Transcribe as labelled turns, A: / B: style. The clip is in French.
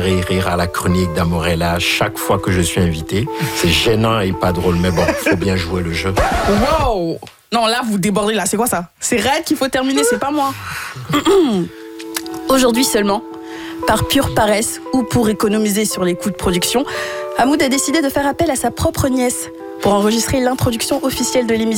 A: réécrire à la chronique d'Amorella chaque fois que je suis invité. C'est gênant et pas drôle, mais bon, faut bien jouer le jeu.
B: Wow! Non, là, vous débordez, là. C'est quoi ça? C'est Red qu'il faut terminer, c'est pas moi.
C: Aujourd'hui seulement, par pure paresse ou pour économiser sur les coûts de production, Hamoud a décidé de faire appel à sa propre nièce pour enregistrer l'introduction officielle de l'émission.